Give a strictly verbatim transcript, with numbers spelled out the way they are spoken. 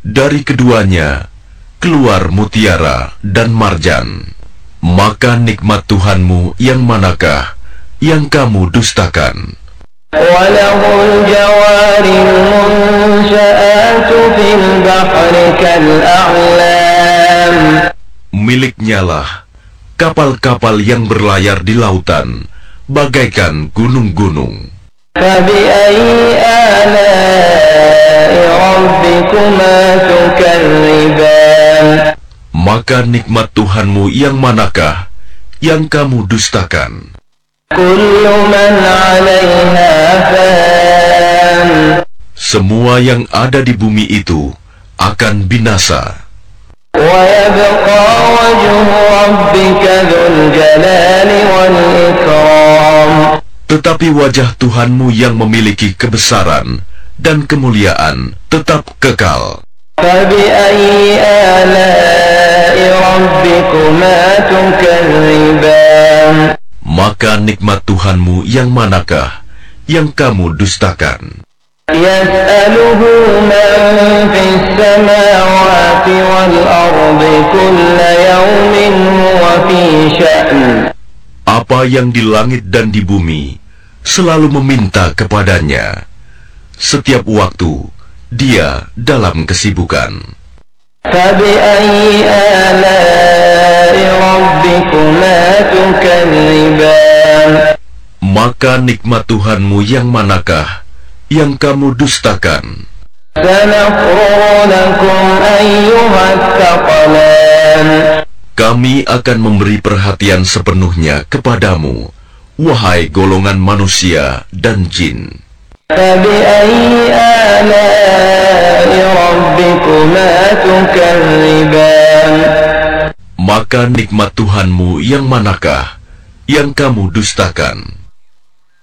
Dari keduanya keluar mutiara dan marjan. Maka nikmat Tuhanmu yang manakah yang kamu dustakan? وَلَهُ الْجَوَارِ الْمُنْشَآتُ فِي الْبَحْرِ كَالْأَعْلَامِ. Miliknya lah kapal-kapal yang berlayar di lautan, bagaikan gunung-gunung. فَبِأَيِّ آلَاءِ رَبِّكُمَا تُكَذِّبَانِ. Maka nikmat Tuhanmu yang manakah yang kamu dustakan? كُلُّ مَنْ عَلَيْهَا فَانٍ. Semua yang ada di bumi itu akan binasa. وَيَبْقَى وَجْهُ رَبِّكَ ذُو الْجَلَالِ وَالْإِكْرَامِ. Tetapi wajah Tuhanmu yang memiliki kebesaran dan kemuliaan tetap kekal. فَبِأَيِّ آلَاءِ رَبِّكُمَا تُكَذِّبَانِ. Maka nikmat Tuhanmu yang manakah yang kamu dustakan? يَسْأَلُهُ مَنْ فِي السَّمَاوَاتِ وَالْأَرْضِ كُلَّ يَوْمٍ هُوَ فِي شَأْنٍ. Apa yang di langit dan di bumi selalu meminta kepadanya. Setiap waktu dia dalam kesibukan. فَبِأَيِّ آلَاءِ رَبِّكُمَا تُكَذِّبَانِ. Maka nikmat Tuhanmu yang manakah yang kamu dustakan? سَنَفْرُغُ لَكُمْ أَيُّهَ الثَّقَلَانِ. Kami akan memberi perhatian sepenuhnya kepadamu, wahai golongan manusia dan jin. فَبِأَيِّ آلَاءِ رَبِّكُمَا تُكَذِّبَانِ. Maka nikmat Tuhanmu yang manakah yang kamu dustakan?